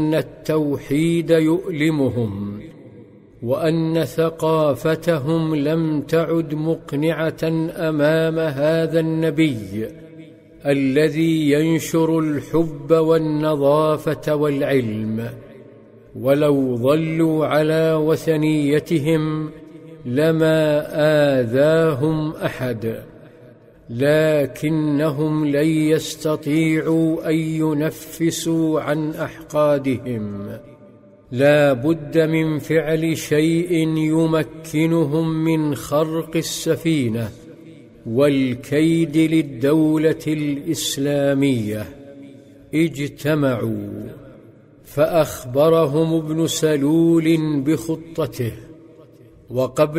التوحيد يؤلمهم، وأن ثقافتهم لم تعد مقنعة أمام هذا النبي الذي ينشر الحب والنظافة والعلم. ولو ظلوا على وثنيتهم لما آذاهم أحد، لكنهم لن يستطيعوا أن ينفسوا عن أحقادهم. لا بد من فعل شيء يمكنهم من خرق السفينة والكيد للدولة الإسلامية. اجتمعوا، فأخبرهم ابن سلول بخطته، وقبل